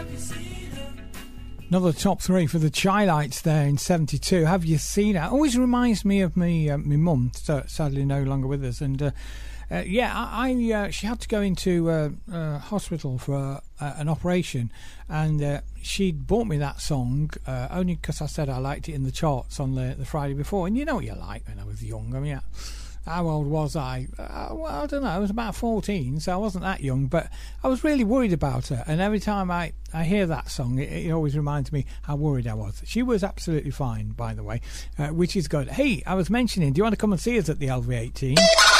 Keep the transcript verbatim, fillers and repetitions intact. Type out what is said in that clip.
Another top three for the Chi-Lites there in seventy-two. Have you seen her? Always reminds me of me, uh, my mum, so sadly no longer with us. And uh, uh, yeah, I, I uh, she had to go into uh, uh, hospital for uh, an operation, and uh, she'd bought me that song uh, only because I said I liked it in the charts on the, the Friday before. And you know what you like when I was young. I mean, how old was I? Uh, well, I don't know. I was about fourteen, so I wasn't that young. But I was really worried about her. And every time I, I hear that song, it, it always reminds me how worried I was. She was absolutely fine, by the way, uh, which is good. Hey, I was mentioning, do you want to come and see us at the L V eighteen?